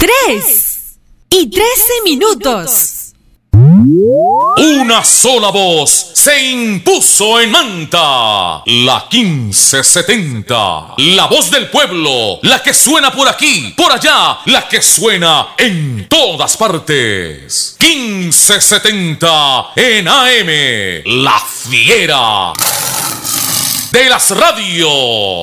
3:13. Una sola voz se impuso en Manta, la 1570, la voz del pueblo, la que suena por aquí, por allá, la que suena en todas partes. 1570 en AM, la fiera de las radios.